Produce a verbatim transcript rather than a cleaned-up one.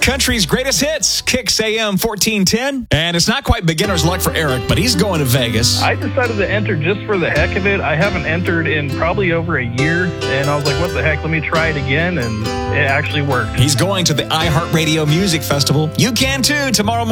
country's greatest hits, Kicks A M fourteen ten. And it's not quite beginner's luck for Eric, but he's going to Vegas. I decided to enter just for the heck of it. I haven't entered in probably over a year, and I was like, what the heck, let me try it again, and it actually worked. He's going to the iHeartRadio Music Festival. You can too tomorrow morning.